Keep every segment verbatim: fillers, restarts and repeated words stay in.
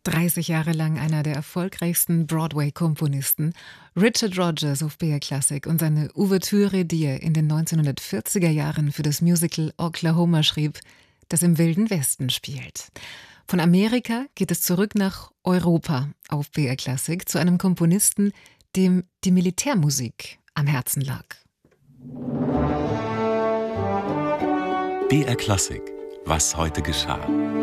dreißig Jahre lang einer der erfolgreichsten Broadway-Komponisten, Richard Rodgers auf B R Classic, und seine Ouvertüre, die er in den neunzehnhundertvierziger Jahren für das Musical Oklahoma schrieb, das im Wilden Westen spielt. Von Amerika geht es zurück nach Europa auf B R Classic zu einem Komponisten, dem die Militärmusik am Herzen lag. B R Classic. Was heute geschah.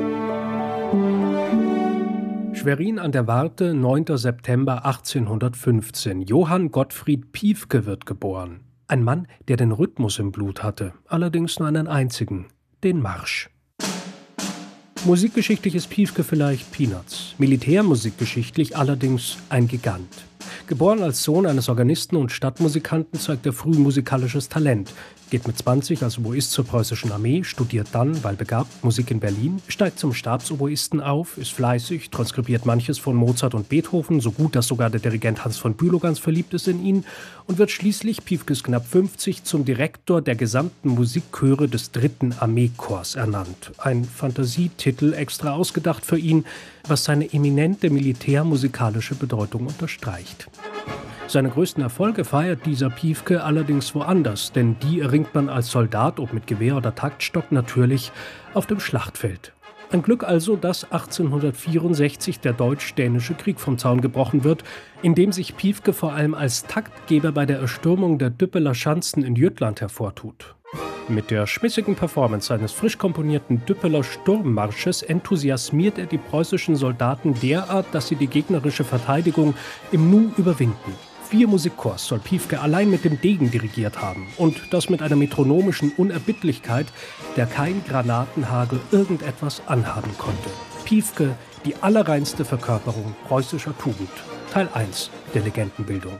Schwerin an der Warthe, neunter September achtzehnhundertfünfzehn. Johann Gottfried Piefke wird geboren. Ein Mann, der den Rhythmus im Blut hatte, allerdings nur einen einzigen, den Marsch. Musikgeschichtlich ist Piefke vielleicht Peanuts, militärmusikgeschichtlich allerdings ein Gigant. Geboren als Sohn eines Organisten und Stadtmusikanten zeigt er früh musikalisches Talent, geht mit zwanzig als Oboist zur preußischen Armee, studiert dann, weil begabt, Musik in Berlin, steigt zum Stabsoboisten auf, ist fleißig, transkribiert manches von Mozart und Beethoven, so gut, dass sogar der Dirigent Hans von Bülow ganz verliebt ist in ihn, und wird schließlich, Piefkes knapp fünfzig, zum Direktor der gesamten Musikchöre des dritten Armeekorps ernannt. Ein Fantasietitel extra ausgedacht für ihn, was seine eminente militärmusikalische Bedeutung unterstreicht. Seine größten Erfolge feiert dieser Piefke allerdings woanders, denn die erringt man als Soldat, ob mit Gewehr oder Taktstock, natürlich auf dem Schlachtfeld. Ein Glück also, dass achtzehnhundertvierundsechzig der Deutsch-Dänische Krieg vom Zaun gebrochen wird, in dem sich Piefke vor allem als Taktgeber bei der Erstürmung der Düppeler Schanzen in Jütland hervortut. Mit der schmissigen Performance seines frisch komponierten Düppeler Sturmmarsches enthusiasmiert er die preußischen Soldaten derart, dass sie die gegnerische Verteidigung im Nu überwinden. Vier Musikchors soll Piefke allein mit dem Degen dirigiert haben, und das mit einer metronomischen Unerbittlichkeit, der kein Granatenhagel irgendetwas anhaben konnte. Piefke, die allerreinste Verkörperung preußischer Tugend. Teil eins der Legendenbildung.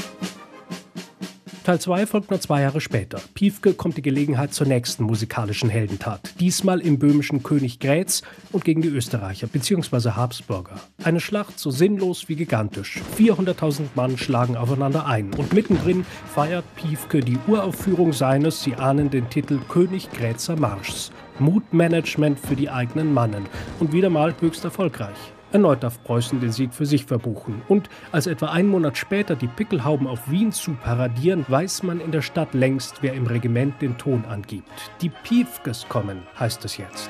Teil zwei folgt nur zwei Jahre später. Piefke kommt die Gelegenheit zur nächsten musikalischen Heldentat. Diesmal im böhmischen Königgrätz und gegen die Österreicher bzw. Habsburger. Eine Schlacht so sinnlos wie gigantisch. vierhunderttausend Mann schlagen aufeinander ein. Und mittendrin feiert Piefke die Uraufführung seines, Sie ahnen den Titel, Königgrätzer Marschs. Mutmanagement für die eigenen Mannen. Und wieder mal höchst erfolgreich. Erneut darf Preußen den Sieg für sich verbuchen. Und als etwa einen Monat später die Pickelhauben auf Wien zu paradieren, weiß man in der Stadt längst, wer im Regiment den Ton angibt. Die Piefkes kommen, heißt es jetzt.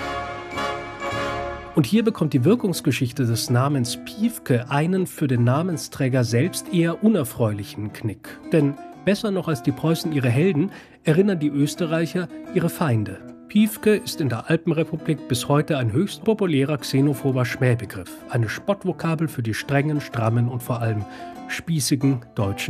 Und hier bekommt die Wirkungsgeschichte des Namens Piefke einen für den Namensträger selbst eher unerfreulichen Knick. Denn besser noch als die Preußen ihre Helden, erinnern die Österreicher ihre Feinde. Piefke ist in der Alpenrepublik bis heute ein höchst populärer xenophober Schmähbegriff, eine Spottvokabel für die strengen, strammen und vor allem spießigen deutschen